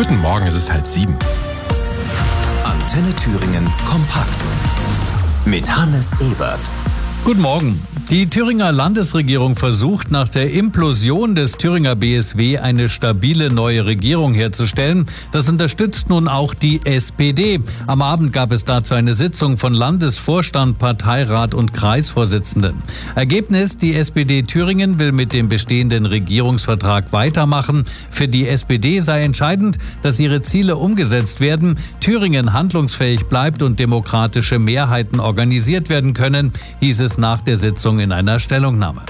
Guten Morgen, es ist 6:30. Antenne Thüringen kompakt mit Hannes Ebert. Guten Morgen. Die Thüringer Landesregierung versucht nach der Implosion des Thüringer BSW eine stabile neue Regierung herzustellen. Das unterstützt nun auch die SPD. Am Abend gab es dazu eine Sitzung von Landesvorstand, Parteirat und Kreisvorsitzenden. Ergebnis: Die SPD Thüringen will mit dem bestehenden Regierungsvertrag weitermachen. Für die SPD sei entscheidend, dass ihre Ziele umgesetzt werden, Thüringen handlungsfähig bleibt und demokratische Mehrheiten organisiert werden können, hieß es nach der Sitzung in einer Stellungnahme.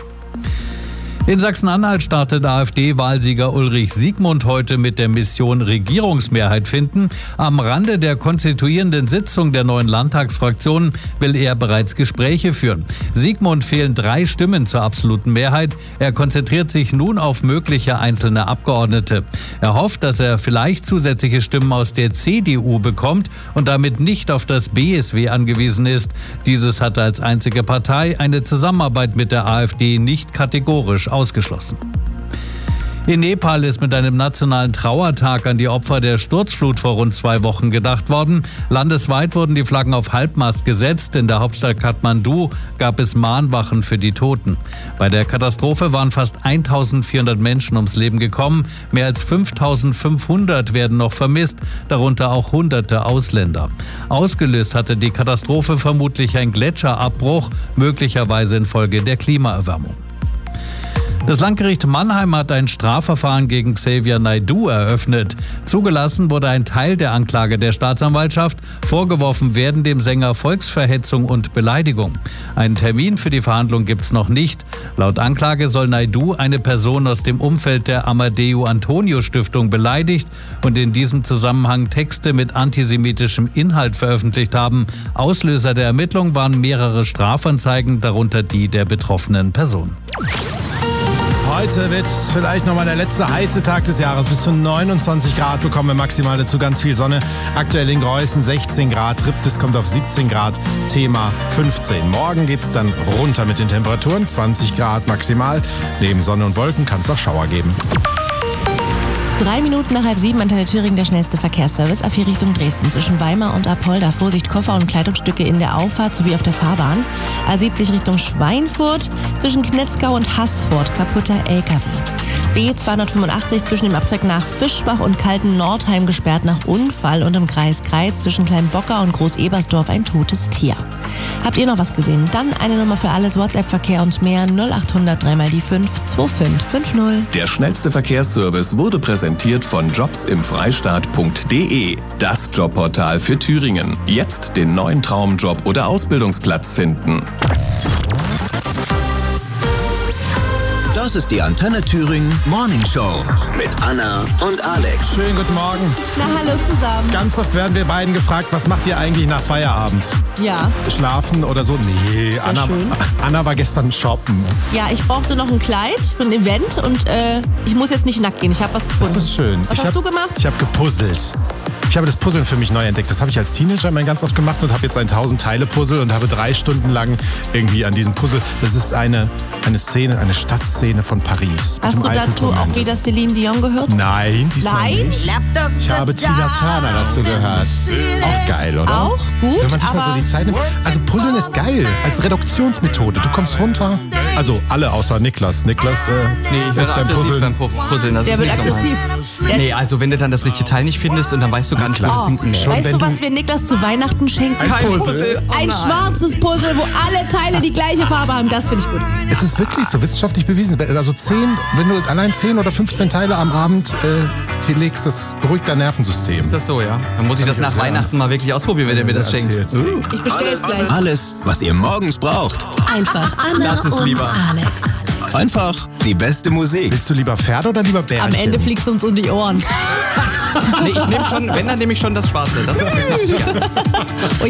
In Sachsen-Anhalt startet AfD-Wahlsieger Ulrich Siegmund heute mit der Mission Regierungsmehrheit finden. Am Rande der konstituierenden Sitzung der neuen Landtagsfraktionen will er bereits Gespräche führen. Siegmund fehlen 3 Stimmen zur absoluten Mehrheit. Er konzentriert sich nun auf mögliche einzelne Abgeordnete. Er hofft, dass er vielleicht zusätzliche Stimmen aus der CDU bekommt und damit nicht auf das BSW angewiesen ist. Dieses hatte als einzige Partei eine Zusammenarbeit mit der AfD nicht kategorisch ausgeschlossen. In Nepal ist mit einem nationalen Trauertag an die Opfer der Sturzflut vor rund 2 Wochen gedacht worden. Landesweit wurden die Flaggen auf Halbmast gesetzt. In der Hauptstadt Kathmandu gab es Mahnwachen für die Toten. Bei der Katastrophe waren fast 1400 Menschen ums Leben gekommen. Mehr als 5500 werden noch vermisst, darunter auch Hunderte Ausländer. Ausgelöst hatte die Katastrophe vermutlich ein Gletscherabbruch, möglicherweise infolge der Klimaerwärmung. Das Landgericht Mannheim hat ein Strafverfahren gegen Xavier Naidoo eröffnet. Zugelassen wurde ein Teil der Anklage der Staatsanwaltschaft. Vorgeworfen werden dem Sänger Volksverhetzung und Beleidigung. Einen Termin für die Verhandlung gibt's noch nicht. Laut Anklage soll Naidoo eine Person aus dem Umfeld der Amadeu Antonio Stiftung beleidigt und in diesem Zusammenhang Texte mit antisemitischem Inhalt veröffentlicht haben. Auslöser der Ermittlung waren mehrere Strafanzeigen, darunter die der betroffenen Person. Heute wird vielleicht nochmal der letzte heiße Tag des Jahres. Bis zu 29 Grad bekommen wir maximal, dazu ganz viel Sonne. Aktuell in Greußen 16 Grad, Triptis kommt auf 17 Grad, Thema 15. Morgen geht's dann runter mit den Temperaturen, 20 Grad maximal. Neben Sonne und Wolken kann es auch Schauer geben. 3 Minuten nach 6:30, Antenne Thüringen, der schnellste Verkehrsservice. A4 Richtung Dresden zwischen Weimar und Apolda. Vorsicht, Koffer und Kleidungsstücke in der Auffahrt sowie auf der Fahrbahn. A70 Richtung Schweinfurt zwischen Knetzgau und Haßfurt. Kaputter LKW. B285 zwischen dem Abzweig nach Fischbach und Kalten-Nordheim gesperrt nach Unfall und im Kreis Kreiz zwischen Kleinbocker und Groß-Ebersdorf ein totes Tier. Habt ihr noch was gesehen? Dann eine Nummer für alles, WhatsApp-Verkehr und mehr 0800 3x5 2550. Der schnellste Verkehrsservice wurde präsentiert von jobsimfreistaat.de. Das Jobportal für Thüringen. Jetzt den neuen Traumjob oder Ausbildungsplatz finden. Das ist die Antenne Thüringen Morning Show mit Anna und Alex. Schönen guten Morgen. Na, hallo zusammen. Ganz oft werden wir beiden gefragt, was macht ihr eigentlich nach Feierabend? Ja. Schlafen oder so? Nee, Anna war gestern shoppen. Ja, ich brauchte noch ein Kleid für ein Event und ich muss jetzt nicht nackt gehen. Ich habe was gefunden. Das ist schön. Was hast du gemacht? Ich habe gepuzzelt. Ich habe das Puzzeln für mich neu entdeckt. Das habe ich als Teenager immer ganz oft gemacht und habe jetzt ein 1000-Teile-Puzzle und habe 3 Stunden lang irgendwie an diesem Puzzle. Das ist eine Szene, eine Stadtszene von Paris. Hast du dazu auch wieder Celine Dion gehört? Nein, diesmal nicht. Ich habe Tina Turner dazu gehört. Auch geil, oder? Auch gut, wenn man sich mal so die Zeit nimmt. Also Puzzeln ist geil, als Reduktionsmethode. Du kommst runter. Also alle außer Niklas. Niklas, ich werde aggressiv beim Puzzeln. Das der ist wird nicht so aggressiv. Nee, also wenn du dann das richtige Teil nicht findest und dann weißt du gar nicht, was es ist. Schon Weißt wenn du, was wir Niklas zu Weihnachten schenken? Ein Puzzle. Ein schwarzes Puzzle, wo alle Teile die gleiche Farbe haben. Das finde ich gut. Es ist wirklich so wissenschaftlich bewiesen. Also wenn du allein 10 oder 15 Teile am Abend legst, das beruhigt dein Nervensystem. Ist das so, ja? Dann muss ich das nach Weihnachten mal wirklich ausprobieren, wenn ihr mir das schenkt. Ich bestelle es gleich. Alles, was ihr morgens braucht. Einfach Anna Das ist und lieber. Alex. Einfach die beste Musik. Willst du lieber Pferde oder lieber Bärchen? Am Ende fliegt es uns um die Ohren. Nee, ich nehme schon, wenn, dann nehme ich schon das Schwarze. Das ist richtig gerne. Oh